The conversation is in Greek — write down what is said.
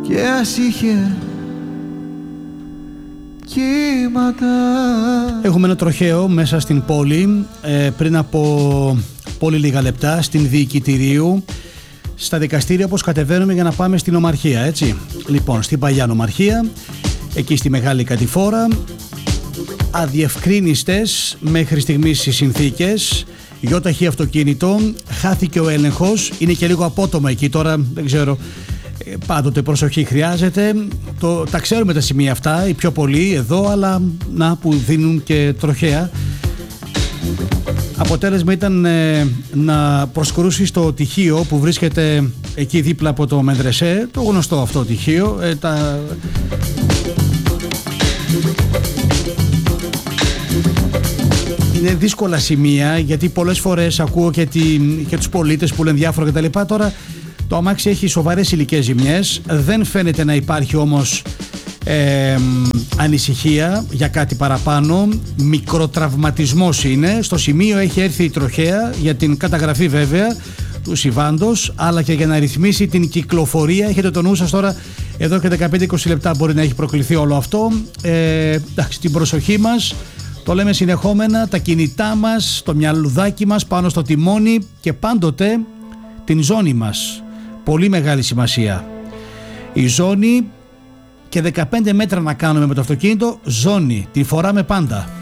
και ας είχε κύματα. Έχουμε ένα τροχαίο μέσα στην πόλη πριν από πολύ λίγα λεπτά στην Διοικητηρίου. Στα δικαστήρια όπως κατεβαίνουμε για να πάμε στην Ομαρχία, έτσι. Λοιπόν, στην παλιά Ομαρχία, εκεί στη Μεγάλη Κατηφόρα, αδιευκρίνιστες μέχρι στιγμής οι συνθήκες. Γιοταχή αυτοκίνητο, χάθηκε ο έλεγχος, είναι και λίγο απότομα εκεί τώρα, δεν ξέρω, πάντοτε προσοχή χρειάζεται. Τα ξέρουμε τα σημεία αυτά, οι πιο πολλοί εδώ, αλλά να που δίνουν και τροχαία. Αποτέλεσμα ήταν να προσκρούσει στο τυχείο που βρίσκεται εκεί δίπλα από το Μεντρεσέ, το γνωστό αυτό τυχείο. Είναι δύσκολα σημεία, γιατί πολλές φορές ακούω και τους πολίτες που λένε διάφορα κτλ. Τώρα το αμάξι έχει σοβαρές υλικές ζημιές, δεν φαίνεται να υπάρχει όμως ανησυχία για κάτι παραπάνω. Μικροτραυματισμός είναι. Στο σημείο έχει έρθει η τροχαία για την καταγραφή βέβαια του συμβάντος, αλλά και για να ρυθμίσει την κυκλοφορία. Έχετε το νου σας τώρα, εδώ και 15-20 λεπτά μπορεί να έχει προκληθεί όλο αυτό. Εντάξει, την προσοχή μας, το λέμε συνεχόμενα, τα κινητά μας, το μυαλουδάκι μας πάνω στο τιμόνι και πάντοτε την ζώνη μας. Πολύ μεγάλη σημασία. Η ζώνη, και 15 μέτρα να κάνουμε με το αυτοκίνητο, ζώνη, τη φοράμε πάντα.